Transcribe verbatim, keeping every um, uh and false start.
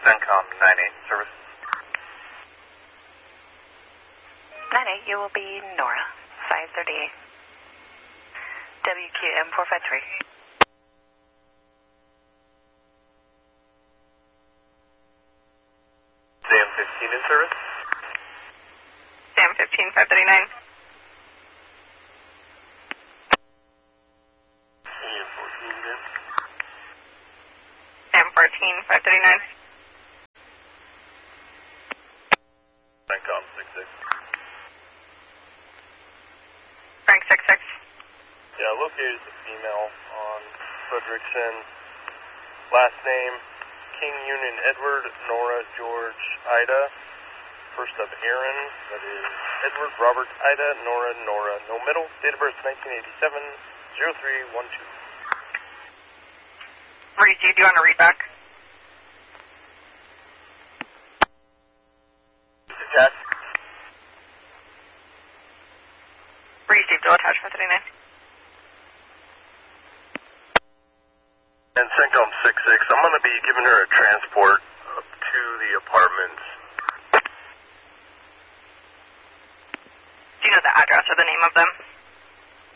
CENTCOM nine eight service. nine eight, you will be Nora, five thirty-eight. W Q M four five three. SAM fifteen in service. SAM fifteen, five thirty-nine. SAM fourteen again. SAM fourteen, five thirty-nine. CENTCOM six six. Frank six six. Yeah, located the female on Frederickson. Last name, King Union Edward, Nora George Ida. First of Aaron, that is Edward Robert Ida, Nora Nora. No middle. Date of birth nineteen eighty-seven, zero three one two. Receive, do you want to read back? Attached. Receive, do attach five thirty-nine. And CENTCOM six six, I'm going to be giving her a transport up to the apartments. Do you know the address or the name of them?